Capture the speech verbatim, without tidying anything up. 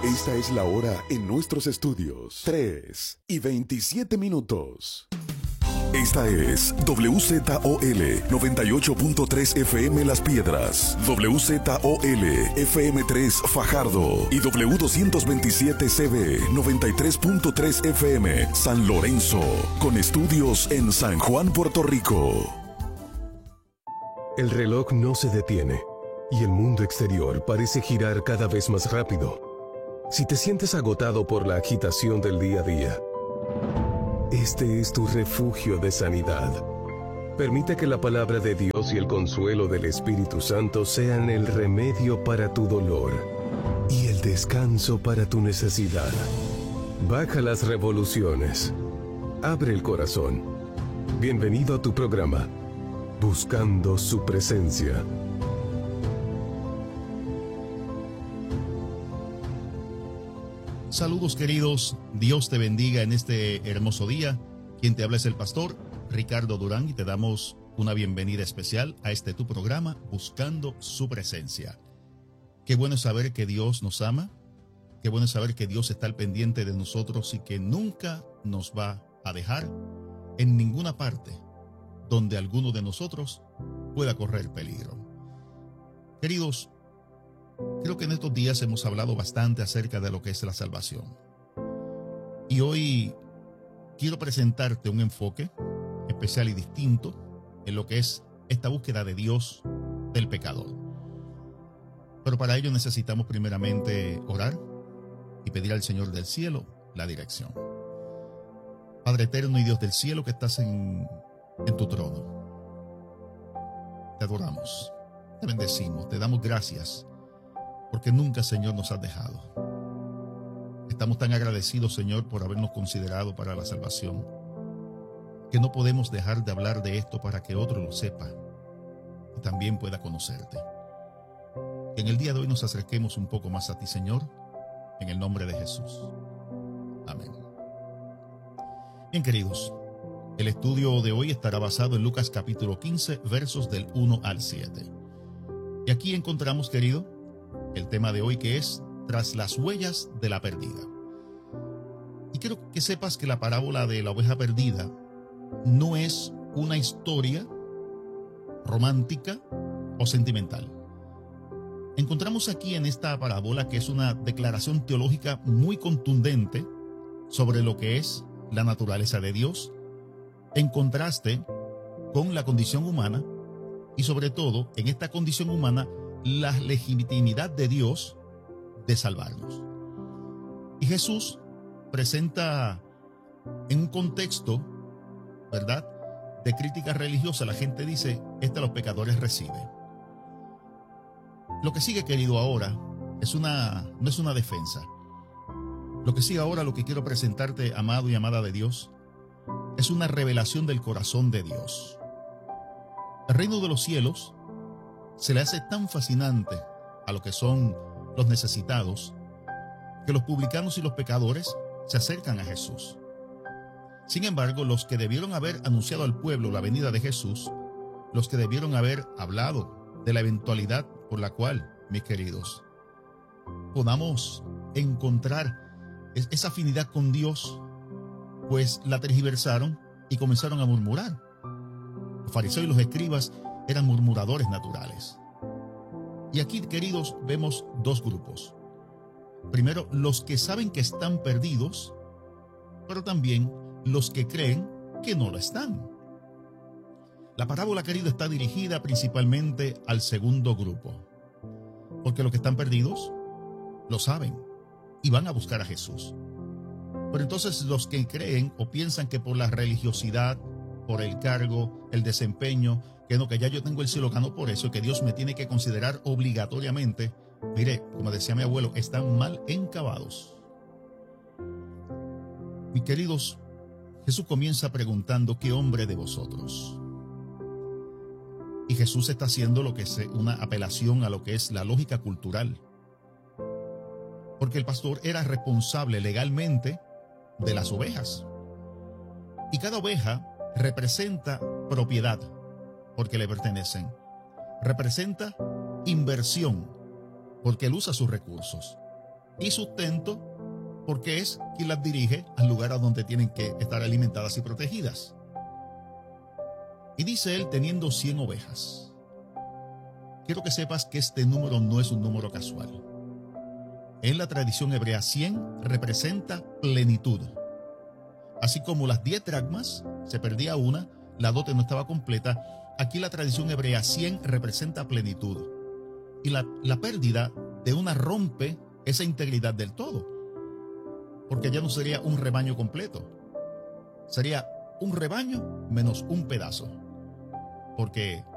Esta es la hora en nuestros estudios. tres y veintisiete minutos. Esta es W Z O L noventa y ocho punto tres F M Las Piedras, W Z O L F M tres Fajardo y W doscientos veintisiete C B noventa y tres punto tres F M San Lorenzo, con estudios en San Juan, Puerto Rico. El reloj no se detiene y el mundo exterior parece girar cada vez más rápido. Si te sientes agotado por la agitación del día a día, este es tu refugio de sanidad. Permite que la palabra de Dios y el consuelo del Espíritu Santo sean el remedio para tu dolor y el descanso para tu necesidad. Baja las revoluciones. Abre el corazón. Bienvenido a tu programa, Buscando su Presencia. Saludos queridos, Dios te bendiga en este hermoso día. Quien te habla es el pastor Ricardo Durán y te damos una bienvenida especial a este tu programa, Buscando su Presencia. Qué bueno saber que Dios nos ama, qué bueno saber que Dios está al pendiente de nosotros y que nunca nos va a dejar en ninguna parte donde alguno de nosotros pueda correr peligro. Queridos, creo que en estos días hemos hablado bastante acerca de lo que es la salvación. Y hoy quiero presentarte un enfoque especial y distinto en lo que es esta búsqueda de Dios del pecador. Pero para ello necesitamos primeramente orar y pedir al Señor del cielo la dirección. Padre eterno y Dios del cielo que estás en, en tu trono, te adoramos, te bendecimos, te damos gracias porque nunca, Señor, nos has dejado. Estamos tan agradecidos, Señor, por habernos considerado para la salvación, que no podemos dejar de hablar de esto para que otro lo sepa y también pueda conocerte. Que en el día de hoy nos acerquemos un poco más a ti, Señor, en el nombre de Jesús. Amén. Bien, queridos, el estudio de hoy estará basado en Lucas capítulo quince, versos del uno al siete. Y aquí encontramos, querido, el tema de hoy, que es Tras las huellas de la perdida. Y quiero que sepas que la parábola de la oveja perdida no es una historia romántica o sentimental. Encontramos aquí en esta parábola que es una declaración teológica muy contundente sobre lo que es la naturaleza de Dios, en contraste con la condición humana y sobre todo en esta condición humana la legitimidad de Dios de salvarnos. Y Jesús presenta en un contexto, ¿verdad?, de crítica religiosa. La gente dice, este los pecadores reciben. Lo que sigue, querido, ahora es una, no es una defensa. Lo que sigue ahora, lo que quiero presentarte, amado y amada de Dios, es una revelación del corazón de Dios. El reino de los cielos se le hace tan fascinante a lo que son los necesitados que los publicanos y los pecadores se acercan a Jesús. Sin embargo, los que debieron haber anunciado al pueblo la venida de Jesús, los que debieron haber hablado de la eventualidad por la cual, mis queridos, podamos encontrar esa afinidad con Dios, pues la tergiversaron y comenzaron a murmurar. Los fariseos y los escribas eran murmuradores naturales. Y aquí, queridos, vemos dos grupos. Primero, los que saben que están perdidos, pero también los que creen que no lo están. La parábola, querido, está dirigida principalmente al segundo grupo, porque los que están perdidos lo saben y van a buscar a Jesús. Pero entonces los que creen o piensan que por la religiosidad, por el cargo, el desempeño, que no, que ya yo tengo el cielo ganado por eso, que Dios me tiene que considerar obligatoriamente, mire, como decía mi abuelo, están mal encabados. Mis queridos, Jesús comienza preguntando, ¿qué hombre de vosotros? Y Jesús está haciendo lo que es una apelación a lo que es la lógica cultural. Porque el pastor era responsable legalmente de las ovejas. Y cada oveja representa propiedad, porque le pertenecen. Representa inversión, porque él usa sus recursos. y sustento, porque es quien las dirige al lugar a donde tienen que estar alimentadas y protegidas. Y dice él, teniendo cien ovejas. Quiero que sepas que este número no es un número casual. En la tradición hebrea, cien representa plenitud. Así como las diez dracmas, se perdía una, la dote no estaba completa, aquí la tradición hebrea, cien representa plenitud. Y la, la pérdida de una rompe esa integridad del todo, porque ya no sería un rebaño completo, sería un rebaño menos un pedazo, porque